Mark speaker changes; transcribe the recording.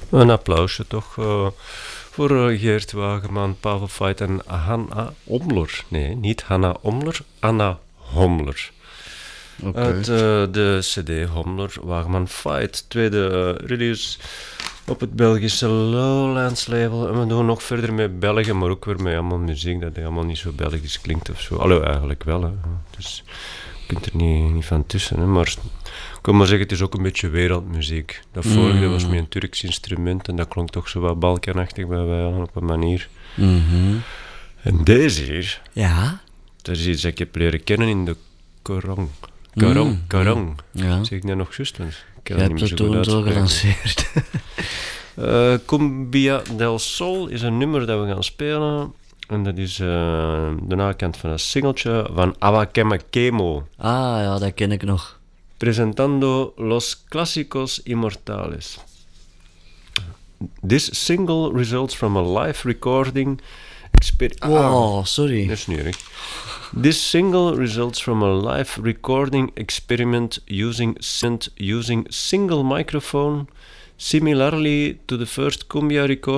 Speaker 1: Een applausje toch voor Geert Wageman, Pavel Fait en Hanna Omler. Nee, niet Hanna Omler, Anna Homler.
Speaker 2: Okay.
Speaker 1: Uit de CD Homler, Wageman Fait. Tweede release op het Belgische Lowlands label. En we doen nog verder met België, maar ook weer met allemaal muziek dat helemaal niet zo Belgisch klinkt of zo. Allee, eigenlijk wel, hè. Dus je kunt er niet van tussen, hè. Maar ik kan maar zeggen, het is ook een beetje wereldmuziek. Dat vorige was met een Turks instrument en dat klonk toch zo wat Balkanachtig bij wij op een manier.
Speaker 2: Mm-hmm.
Speaker 1: En deze hier,
Speaker 2: Ja?
Speaker 1: dat is iets dat ik heb leren kennen in de Korong. Korong.
Speaker 2: Ja.
Speaker 1: Zeg ik dat nog juist? Want ik kan
Speaker 2: Je
Speaker 1: dat niet
Speaker 2: hebt
Speaker 1: meer
Speaker 2: het
Speaker 1: zo goed
Speaker 2: toen zo
Speaker 1: uitspreken.
Speaker 2: gelanceerd.
Speaker 1: Cumbia del Sol is een nummer dat we gaan spelen. En dat is de nakant van een singeltje van Awakema Kemo.
Speaker 2: Ah, ja, dat ken ik nog.
Speaker 1: Presentando los clásicos immortales. This single results from a live recording
Speaker 2: Oh, sorry.
Speaker 1: dat is niet erg. This single results from a live recording experiment using single microphone, similarly to the first Cumbia record.